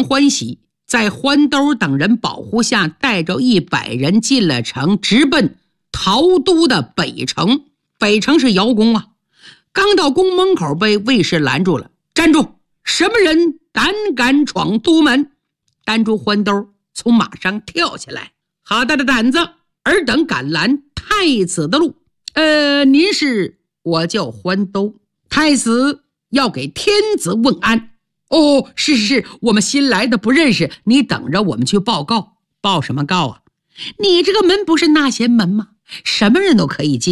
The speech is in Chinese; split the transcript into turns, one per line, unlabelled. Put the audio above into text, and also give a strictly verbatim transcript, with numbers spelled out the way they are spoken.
欢喜，在欢兜等人保护下，带着一百人进了城，直奔陶都的北城。北城是姚宫啊，刚到宫门口被卫士拦住了。站住！什么人胆敢闯都门？单珠欢兜从马上跳下来，好大的胆子，尔等敢拦太子的路？呃，您是？我叫欢兜，太子要给天子问安。哦，是是是，我们新来的不认识，你等着我们去报告。报什么告啊？你这个门不是纳贤门吗？什么人都可以进。